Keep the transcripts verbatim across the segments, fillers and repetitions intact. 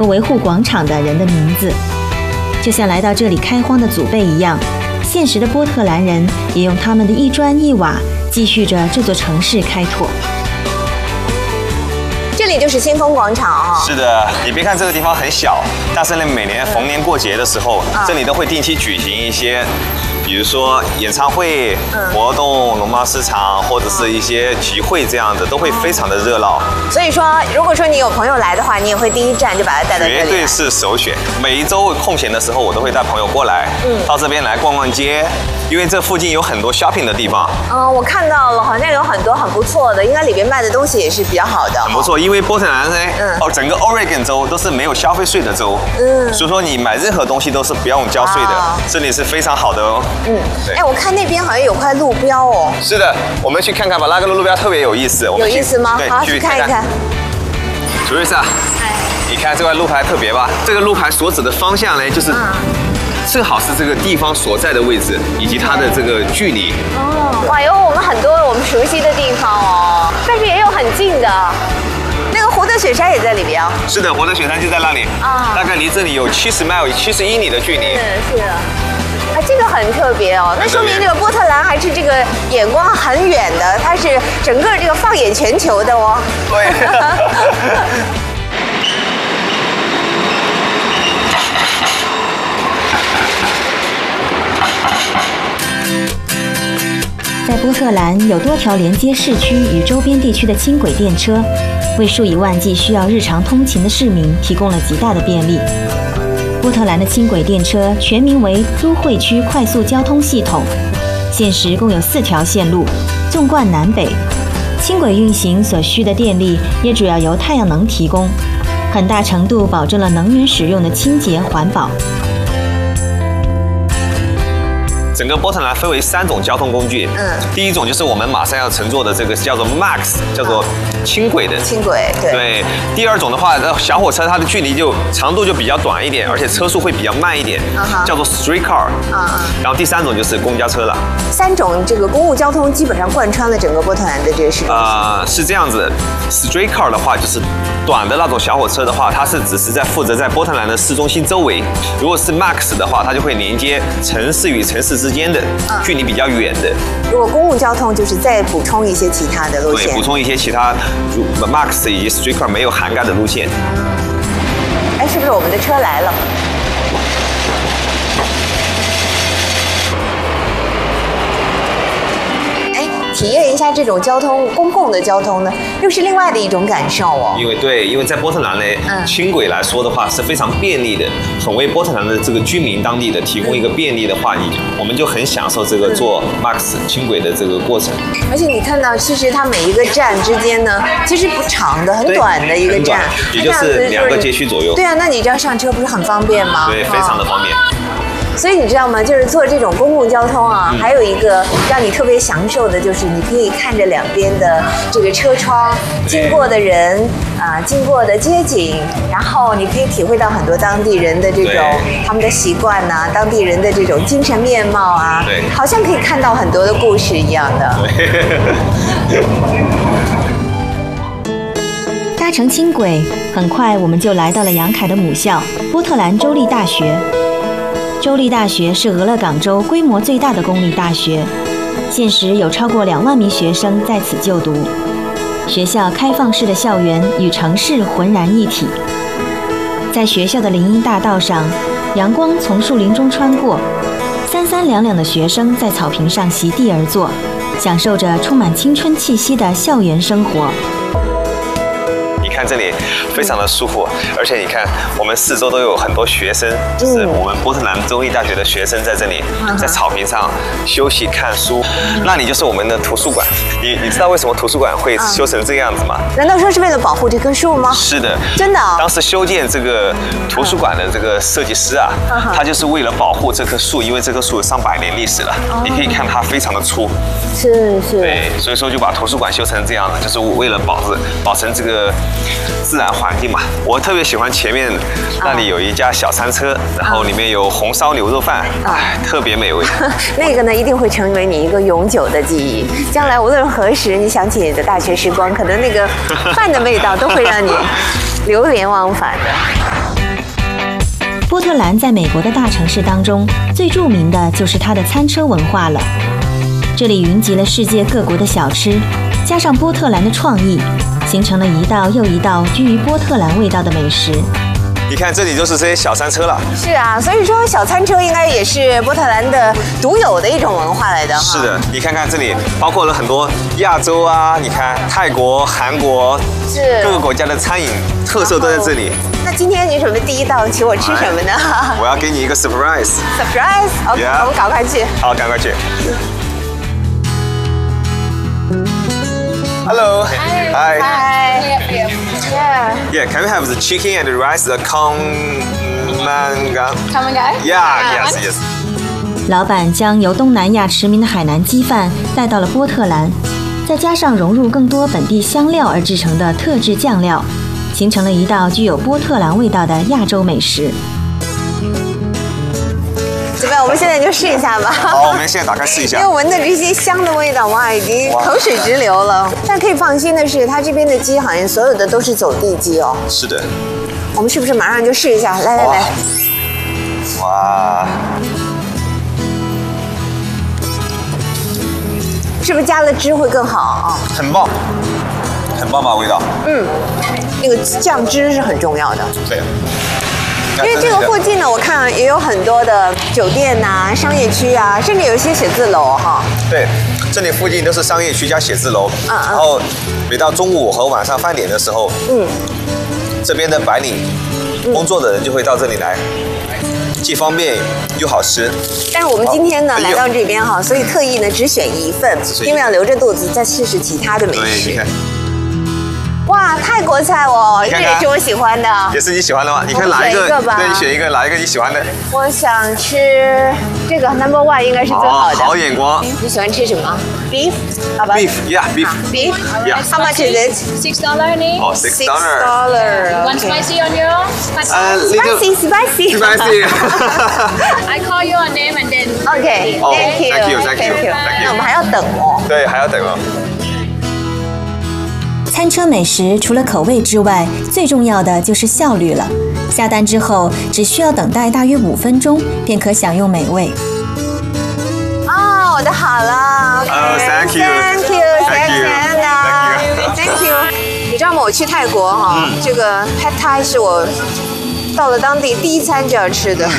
和维护广场的人的名字。就像来到这里开荒的祖辈一样，现实的波特兰人也用他们的一砖一瓦继续着这座城市开拓。 这里就是先锋广场啊、哦。 是的，你别看这个地方很小，但是呢，每年逢年过节的时候，嗯、这里都会定期举行一些。比如说演唱会、嗯、活动、农贸市场，或者是一些集会这样子，都会非常的热闹。 所以说，如果说你有朋友来的话，你也会第一站就把他带到这里。 绝对是首选。每一周空闲的时候，我都会带朋友过来，嗯，到这边来逛逛街，因为这附近有很多 shopping 的地方。 嗯，我看到了，好像有很多很不错的，应该里边卖的东西也是比较好的。 很不错，因为波特兰呢，嗯，哦，整个 Oregon 州都是没有消费税的州，嗯，所以说你买任何东西都是不用交税的，哦、这里是非常好的哦。 嗯，哎，我看那边好像有块路标哦。 是的，我们去看看吧，那个路标特别有意思。 有意思吗？好，去看一看。 楚瑞莎，哎，你看这块路牌特别吧？这个路牌所指的方向呢，就是正好是这个地方所在的位置以及它的这个距离。 哦，哇，有我们很多我们熟悉的地方哦，但是也有很近的。那个活德雪山也在里边哦。 是的，活德雪山就在那里啊，大概离这里有七十 mile 七十英里的距离。 是是。啊，这个很特别哦，那说明这个波特兰还是这个眼光很远的，它是整个这个放眼全球的哦。 对。 在波特兰有多条连接市区与周边地区的轻轨电车，为数以万计需要日常通勤的市民提供了极大的便利。波特兰的轻轨电车全名为都会区快速交通系统，现时共有四条线路，纵贯南北。轻轨运行所需的电力也主要由太阳能提供，很大程度保证了能源使用的清洁环保。 整个波特兰分为三种交通工具，嗯，第一种就是我们马上要乘坐的这个叫做 Max， 叫做轻轨的。 轻轨，对。 对。第二种的话，小火车它的距离就长度就比较短一点，而且车速会比较慢一点，uh-huh. 叫做 streetcar。啊。然后第三种就是公交车了。 三种这个公共交通基本上贯穿了整个波特兰的这个市中心。 啊、呃，是这样子。streetcar 的话就是短的那种小火车的话，它是只是在负责在波特兰的市中心周围。如果是 Max 的话，它就会连接城市与城市之间的距离比较远的。 如果公共交通就是再补充一些其他的路线， 对，补充一些其他 Max 以及 streetcar 没有涵盖的路线。 哎，是不是我们的车来了？体验一下这种交通公共的交通呢，又是另外的一种感受哦。 因为对，因为在波特兰呢，嗯、轻轨来说的话是非常便利的，很为波特兰的这个居民当地的提供一个便利的话，你我们就很享受这个坐 Max 轻轨的这个过程。 而且你看到，其实它每一个站之间呢，其实不长的，很短的一个站， 也就是两个街区左右。 对啊，那你这样上车不是很方便吗？ 对，非常的方便。 所以你知道吗？就是坐这种公共交通啊，嗯、还有一个让你特别享受的，就是你可以看着两边的这个车窗经过的人啊、呃，经过的街景，然后你可以体会到很多当地人的这种他们的习惯呐、啊，当地人的这种精神面貌啊， 对， 好像可以看到很多的故事一样的。 搭乘轻轨，很快我们就来到了杨凯的母校波特兰州立大学。州立大学是俄勒冈州规模最大的公立大学，现时有超过两万名学生在此就读。学校开放式的校园与城市浑然一体。在学校的林荫大道上，阳光从树林中穿过，三三两两的学生在草坪上席地而坐，享受着充满青春气息的校园生活。 看这里非常的舒服，而且你看我们四周都有很多学生，就是我们波特兰州立大学的学生在这里，在草坪上休息看书。那里就是我们的图书馆。你你知道为什么图书馆会修成这个样子吗？ 难道说是为了保护这棵树吗？ 是的， 真的、哦。 当时修建这个图书馆的这个设计师啊，他就是为了保护这棵树，因为这棵树有上百年历史了。你可以看它非常的粗。 是是。 对，所以说就把图书馆修成这样的，就是为了保持保存这个自然环境嘛。我特别喜欢前面那里有一家小餐车，然后里面有红烧牛肉饭，哎，特别美味。 那个呢，一定会成为你一个永久的记忆。将来无论何时，你想起你的大学时光，可能那个饭的味道都会让你流连忘返的。 波特兰在美国的大城市当中，最著名的就是它的餐车文化了。这里云集了世界各国的小吃，加上波特兰的创意，形成了一道又一道居于波特兰味道的美食。 你看这里就是这些小餐车了。 是啊，所以说小餐车应该也是波特兰的独有的一种文化来的。 是的，你看看这里包括了很多亚洲啊，你看泰国、韩国， 是各个国家的餐饮特色都在这里。 那今天你准备第一道请我吃什么呢？ 我要给你一个 surprise。 surprise。OK， Yeah. 我们赶快去。 好，赶快去。Hello. Hi. Hi. Yeah. Yeah. Can we have the chicken and the rice, the con manga? Come and go? Yeah. Yes. Yes. 老板将由东南亚驰名的海南鸡饭带到了波特兰，再加上融入更多本地香料而制成的特制酱料，形成了一道具有波特兰味道的亚洲美食。 怎么样？我们现在就试一下吧。 好，我们现在打开试一下。 因为闻的这些香的味道，哇，已经口水直流了。但可以放心的是，它这边的鸡好像所有的都是走地鸡哦。 是的。 我们是不是马上就试一下？来来来。 哇。 是不是加了汁会更好啊？ 很棒，很棒吧味道。 嗯，那个酱汁是很重要的。 对。 因为这个附近呢，我看也有很多的酒店呐、啊、商业区啊，甚至有一些写字楼哈。 对，这里附近都是商业区加写字楼。 嗯嗯。 然后每到中午和晚上饭点的时候，嗯，这边的白领工作的人就会到这里来，既方便又好吃。 但是我们今天呢来到这边哈，所以特意呢只选一份，因为要留着肚子再试试其他的美食。 对，你看。 哇，泰国菜哦，这也是我喜欢的。 也是你喜欢的吗？你看哪一个？对，你选一个，哪一个你喜欢的？ 我想吃这个 number one 应该是最好的。 好眼光。 你喜欢吃什么 ？Beef？ 好吧。 Beef, yeah, beef. Beef? Yeah. How much is it? Six dollar only. Oh, six Six dollar. dollar. One spicy on your? Uh, little spicy, spicy. Spicy. I call your name and then. Okay. Oh, thank you. thank you, thank you, thank you. 那我们还要等哦。 对，还要等哦。 餐车美食除了口味之外，最重要的就是效率了。下单之后，只需要等待大约五分钟，便可享用美味。 哦，我的好了。 Oh, thank you. Thank you. Thank you. Thank you. 你知道吗？我去泰国哈，这个 Pad Thai 是我到了当地第一餐就要吃的。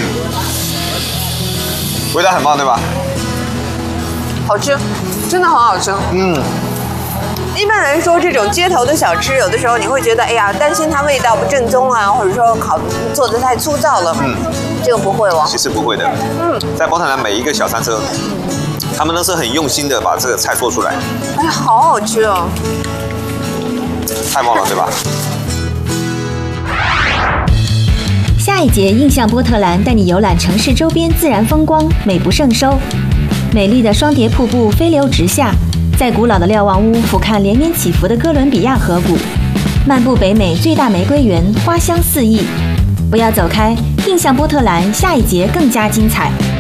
味道很棒，对吧？ 好吃，真的很好吃。嗯。一般来说，这种街头的小吃，有的时候你会觉得，哎呀，担心它味道不正宗啊，或者说烤做的太粗糙了。嗯，这个不会哦。 其实不会的。嗯，在波特兰每一个小餐车，他们都是很用心的把这个菜做出来。 哎呀，好好吃哦！ 太棒了，对吧？ 下一节印象波特兰带你游览城市周边自然风光，美不胜收。美丽的双叠瀑布飞流直下。在古老的瞭望屋俯瞰连绵起伏的哥伦比亚河谷，漫步北美最大玫瑰园，花香四溢。不要走开，印象波特兰下一节更加精彩。